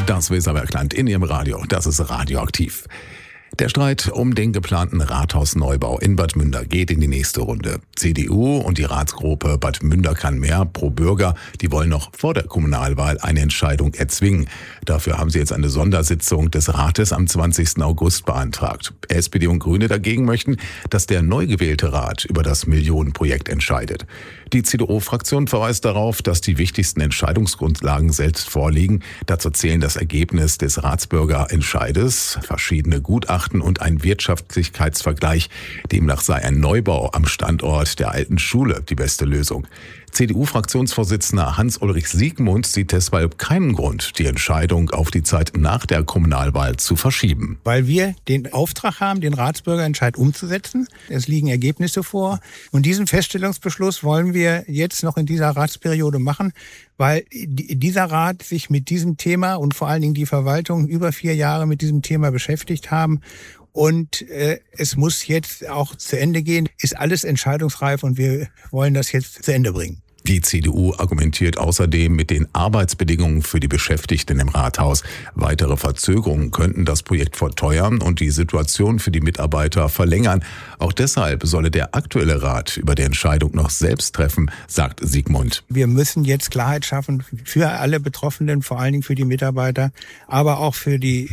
Das Weserbergland in Ihrem Radio. Das ist Radioaktiv. Der Streit um den geplanten Rathausneubau in Bad Münder geht in die nächste Runde. CDU und die Ratsgruppe Bad Münder kann mehr pro Bürger, die wollen noch vor der Kommunalwahl eine Entscheidung erzwingen. Dafür haben sie jetzt eine Sondersitzung des Rates am 20. August beantragt. SPD und Grüne dagegen möchten, dass der neu gewählte Rat über das Millionenprojekt entscheidet. Die CDU-Fraktion verweist darauf, dass die wichtigsten Entscheidungsgrundlagen selbst vorliegen. Dazu zählen das Ergebnis des Ratsbürgerentscheides, verschiedene Gutachten und ein Wirtschaftlichkeitsvergleich. Demnach sei ein Neubau am Standort der alten Schule die beste Lösung. CDU-Fraktionsvorsitzender Hans-Ulrich Siegmund sieht deshalb keinen Grund, die Entscheidung auf die Zeit nach der Kommunalwahl zu verschieben. Weil wir den Auftrag haben, den Ratsbürgerentscheid umzusetzen. Es liegen Ergebnisse vor. Und diesen Feststellungsbeschluss wollen wir jetzt noch in dieser Ratsperiode machen, weil dieser Rat sich mit diesem Thema und vor allen Dingen die Verwaltung über 4 Jahre mit diesem Thema beschäftigt haben. Und es muss jetzt auch zu Ende gehen. Ist alles entscheidungsreif und wir wollen das jetzt zu Ende bringen. Die CDU argumentiert außerdem mit den Arbeitsbedingungen für die Beschäftigten im Rathaus. Weitere Verzögerungen könnten das Projekt verteuern und die Situation für die Mitarbeiter verlängern. Auch deshalb solle der aktuelle Rat über die Entscheidung noch selbst treffen, sagt Siegmund. Wir müssen jetzt Klarheit schaffen für alle Betroffenen, vor allen Dingen für die Mitarbeiter, aber auch für die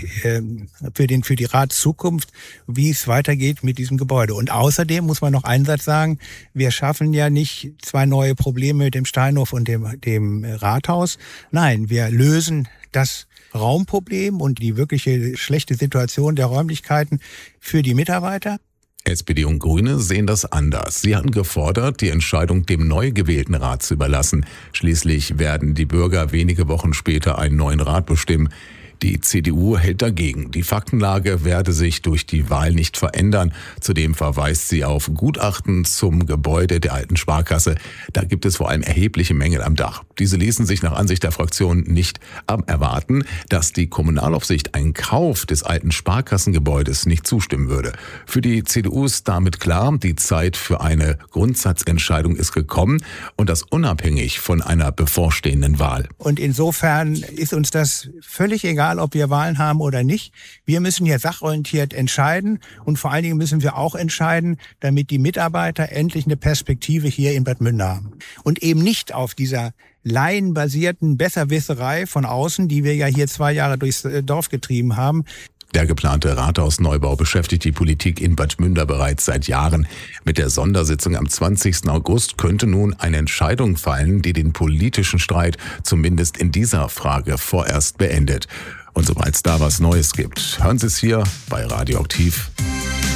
Ratszukunft, wie es weitergeht mit diesem Gebäude. Und außerdem muss man noch einen Satz sagen, wir schaffen ja nicht 2 neue Probleme mit dem Steinhof und dem Rathaus. Nein, wir lösen das Raumproblem und die wirkliche schlechte Situation der Räumlichkeiten für die Mitarbeiter. SPD und Grüne sehen das anders. Sie hatten gefordert, die Entscheidung dem neu gewählten Rat zu überlassen. Schließlich werden die Bürger wenige Wochen später einen neuen Rat bestimmen. Die CDU hält dagegen. Die Faktenlage werde sich durch die Wahl nicht verändern. Zudem verweist sie auf Gutachten zum Gebäude der alten Sparkasse. Da gibt es vor allem erhebliche Mängel am Dach. Diese ließen sich nach Ansicht der Fraktion nicht erwarten, dass die Kommunalaufsicht einen Kauf des alten Sparkassengebäudes nicht zustimmen würde. Für die CDU ist damit klar, die Zeit für eine Grundsatzentscheidung ist gekommen und das unabhängig von einer bevorstehenden Wahl. Und insofern ist uns das völlig egal, ob wir Wahlen haben oder nicht. Wir müssen hier sachorientiert entscheiden und vor allen Dingen müssen wir auch entscheiden, damit die Mitarbeiter endlich eine Perspektive hier in Bad Münder haben. Und eben nicht auf dieser laienbasierten Besserwisserei von außen, die wir ja hier 2 Jahre durchs Dorf getrieben haben. Der geplante Rathausneubau beschäftigt die Politik in Bad Münder bereits seit Jahren. Mit der Sondersitzung am 20. August könnte nun eine Entscheidung fallen, die den politischen Streit zumindest in dieser Frage vorerst beendet. Und sobald es da was Neues gibt, hören Sie es hier bei Radioaktiv.